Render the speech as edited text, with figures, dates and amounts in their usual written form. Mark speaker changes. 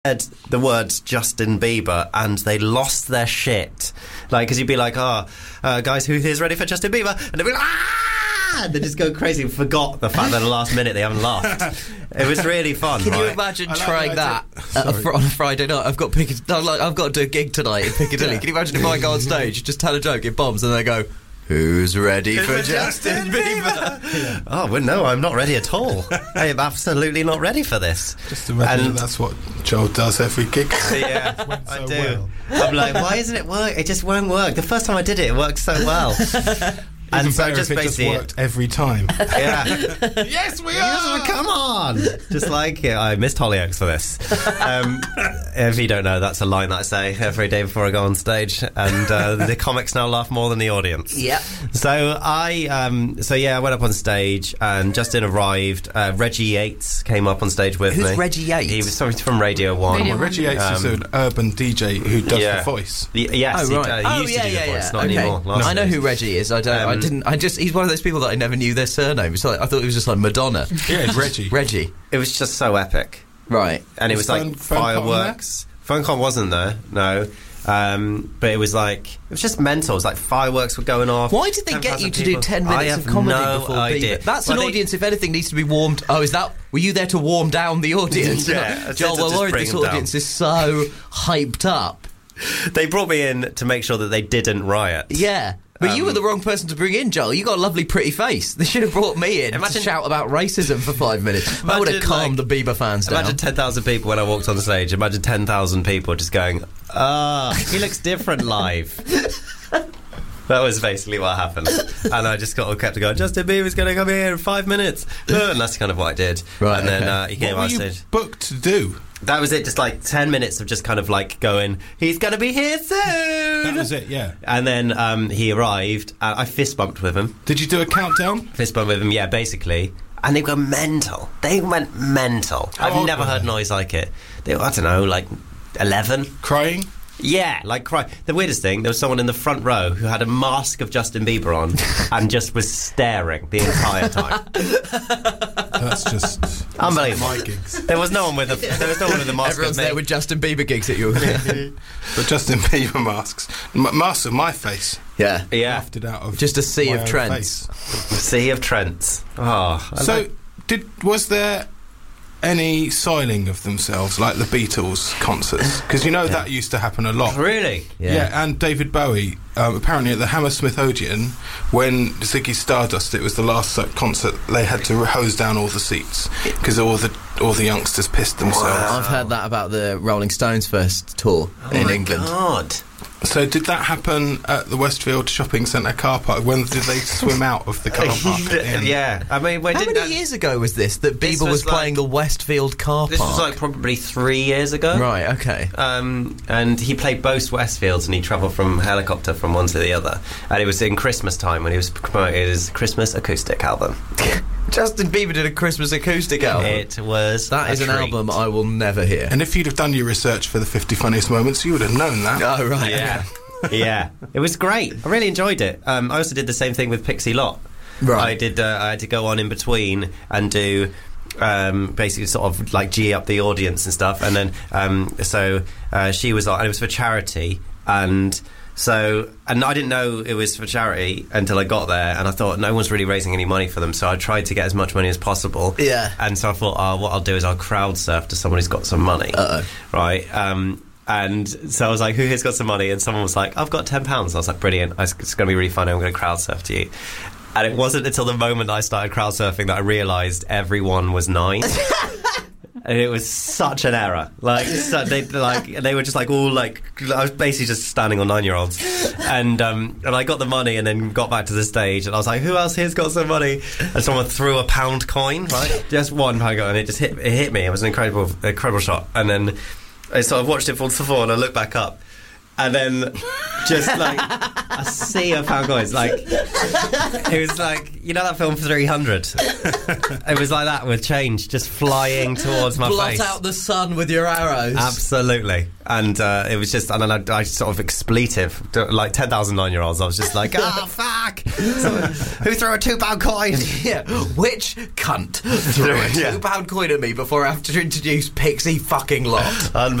Speaker 1: said the words Justin Bieber and they lost their shit. Like, because you'd be like, guys, who here's ready for Justin Bieber? And they'd be like, and they just go crazy and forgot the fact that at the last minute they haven't laughed. It was really fun.
Speaker 2: Can you imagine trying that on a Friday night? I've got to do a gig tonight in Piccadilly. Can you imagine if I go on stage, just tell a joke, it bombs, and they go, who's ready for Justin Bieber?
Speaker 1: Oh, well, no, I'm not ready at all. I am absolutely not ready for this.
Speaker 3: Just imagine that's what Joel does every gig.
Speaker 1: Yeah, I do. Well. I'm like, why isn't it work? It just won't work. The first time I did it worked so well.
Speaker 3: And so just basically worked every time.
Speaker 1: Yeah.
Speaker 3: Yes, we are.
Speaker 1: Come on. Just like I missed Hollyoaks for this. If you don't know, that's a line that I say every day before I go on stage, and the comics now laugh more than the audience.
Speaker 2: Yeah.
Speaker 1: So I went up on stage, and Justin arrived. Reggie Yates came up on stage with me.
Speaker 2: Who's Reggie Yates?
Speaker 1: He was from Radio 1.
Speaker 3: Reggie Yates is an urban DJ who does the voice.
Speaker 1: Yes, he used to do the voice, not anymore.
Speaker 2: I know who Reggie is. He's one of those people that I never knew their surname. So I thought it was just like Madonna.
Speaker 3: Yeah, it's Reggie.
Speaker 2: Reggie.
Speaker 1: It was just so epic.
Speaker 2: Right.
Speaker 1: And it was like fireworks. PhoneCon wasn't there, no. But it was just mental. It was like fireworks were going off.
Speaker 2: Why did they get you to do 10 minutes of comedy before Bieber? That's an audience, if anything, needs to be warmed. Oh, were you there to warm down the audience?
Speaker 1: Yeah.
Speaker 2: Joel, we're worried this audience is so hyped up.
Speaker 1: They brought me in to make sure that they didn't riot.
Speaker 2: Yeah. But you were the wrong person to bring in, Joel. You got a lovely, pretty face. They should have brought me in to shout about racism for 5 minutes. That would have calmed the Bieber fans down.
Speaker 1: Imagine 10,000 people when I walked on the stage. Imagine 10,000 people just going, he looks different live. That was basically what happened. And I just kept going, Justin Bieber's going to come here in 5 minutes. And that's kind of what I did.
Speaker 3: Right.
Speaker 1: And then he came on stage.
Speaker 3: What were you booked to do?
Speaker 1: That was it, just like 10 minutes of just kind of like going, he's going to be here soon.
Speaker 3: That was it, yeah.
Speaker 1: And then he arrived. I fist bumped with him.
Speaker 3: Did you do a countdown?
Speaker 1: Fist bump with him, yeah, basically. And they went mental. They went mental. I've never heard noise like it. They were, I don't know, like 11.
Speaker 3: Crying?
Speaker 1: Yeah, like crying. The weirdest thing, there was someone in the front row who had a mask of Justin Bieber on and just was staring the entire time.
Speaker 3: That's just
Speaker 1: unbelievable.
Speaker 3: My gigs.
Speaker 1: There was no one with a mask.
Speaker 2: Everyone's there with Justin Bieber gigs at you.
Speaker 3: But Justin Bieber masks. Masks of my face.
Speaker 2: Yeah.
Speaker 3: Wafted out of
Speaker 2: just a sea of Trents.
Speaker 1: A sea of Trents.
Speaker 3: Was there any soiling of themselves like the Beatles concerts? Because that used to happen a lot.
Speaker 1: Really?
Speaker 3: Yeah, and David Bowie, apparently at the Hammersmith Odeon, when Ziggy Stardust, it was the last concert, they had to hose down all the seats because all the youngsters pissed themselves.
Speaker 2: Wow. I've heard that about the Rolling Stones' first tour in England.
Speaker 1: God.
Speaker 3: So did that happen at the Westfield Shopping Centre car park? When did they swim out of the car park?
Speaker 1: Yeah. I mean,
Speaker 2: how many years ago was this that Bieber was playing the Westfield car park?
Speaker 1: This was like probably 3 years ago.
Speaker 2: Right, okay.
Speaker 1: And he played both Westfields and he travelled from helicopter from one to the other. And it was in Christmas time when he was promoting his Christmas acoustic album.
Speaker 2: Justin Bieber did a Christmas acoustic album.
Speaker 1: It was
Speaker 2: That is an album I will never hear.
Speaker 3: And if you'd have done your research for the 50 funniest moments, you would have known that.
Speaker 2: Oh, right.
Speaker 1: Yeah. Yeah. It was great. I really enjoyed it. I also did the same thing with Pixie Lott.
Speaker 3: Right.
Speaker 1: I had to go on in between and do basically sort of like G up the audience and stuff. And then she was on, and it was for charity. And I didn't know it was for charity until I got there, and I thought no one's really raising any money for them, so I tried to get as much money as possible.
Speaker 2: Yeah.
Speaker 1: And so I thought, what I'll do is I'll crowd surf to someone who's got some money. Right. And so I was like, who here's got some money? And someone was like, I've got £10. I was like, brilliant. It's going to be really funny. I'm going to crowd surf to you. And it wasn't until the moment I started crowd surfing that I realised everyone was 9. And it was such an error. They were just like all like, I was basically just standing on 9-year-olds, and I got the money and then got back to the stage and I was like, who else here's got some money? And someone threw a £1 coin, right? Just £1 coin, and it just hit me. It was an incredible shot. And then I sort of watched it fall to the floor and I looked back up, And then just like a sea of pound coins. Like, it was like, you know that film 300? It was like that with change just flying towards my face.
Speaker 2: Blot out the sun with your arrows.
Speaker 1: Absolutely. And it was just, and then I sort of expletive, like 10,000 9-year-olds. I was just like, fuck! Who threw a £2 coin?
Speaker 2: Yeah, which cunt threw a £2 coin at me before I have to introduce Pixie fucking Lot?